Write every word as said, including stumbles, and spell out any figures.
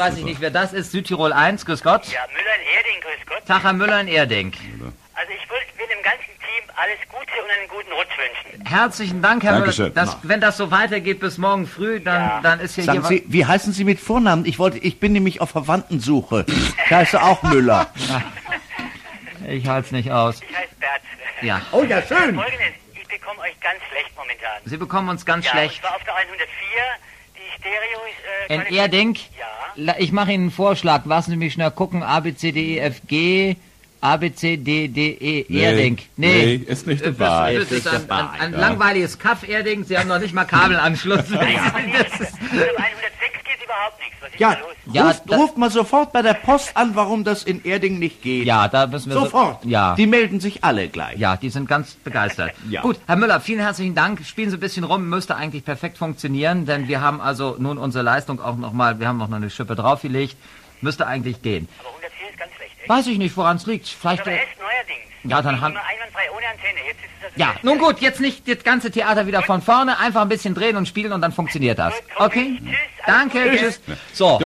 weiß ich nicht, wer das ist. Südtirol eins, grüß Gott. Ja, Müller in Erding, grüß Gott. Tag, Herr Müller in Erding. Also ich will, will dem ganzen Team alles Gute und einen guten Rutsch wünschen. Herzlichen Dank, Herr Dankeschön. Müller. Das, wenn das so weitergeht bis morgen früh, dann, Ja. dann ist hier Sagen hier Sie, wie heißen Sie mit Vornamen? Ich wollte, ich bin nämlich auf Verwandtensuche. Ich heiße auch Müller. was... Ich halte es nicht aus. Ich heiße Bert. Ja. Oh ja, schön. Folgendes, ich bekomme euch ganz schlecht momentan. Sie bekommen uns ganz Ja, schlecht. und zwar auf der hundertvier, die Stereo ist... Äh, In Qualität- Erding? Ja. La- Ich mache Ihnen einen Vorschlag. Lassen Sie mich schnell gucken. A, B, C, D, E, F, G... A, B, C, D, D, E, Nee, Erding. nee, ist nicht dabei. Das ist ein, ein, ein Ja. langweiliges Kaff, Erding. Sie haben noch nicht mal Kabelanschluss. Ja, aber nicht, Das also ist- auf hundertsechs geht überhaupt nichts. Was ist Ja, da los? Ja, ruft, das- ruft mal sofort bei der Post an, warum das in Erding nicht geht. Ja, da müssen wir... so- Sofort. Ja. Die melden sich alle gleich. Ja, die sind ganz begeistert. Ja. Gut, Herr Müller, vielen herzlichen Dank. Spielen Sie ein bisschen rum, müsste eigentlich perfekt funktionieren, denn wir haben also nun unsere Leistung auch nochmal, wir haben noch eine Schippe draufgelegt. Müsste eigentlich gehen. Aber hundertvier ist ganz schlecht, echt? Weiß ich nicht, woran es liegt. Vielleicht... Aber Äh, erst neuerdings. Ja, dann haben- Immer einwandfrei ohne Antenne. Jetzt ist es das ja, wieder nun schlecht. gut, jetzt nicht das ganze Theater wieder von vorne, einfach ein bisschen drehen und spielen und dann funktioniert das. Gut, okay. Okay? Tschüss, alles Danke, Gute. tschüss. So.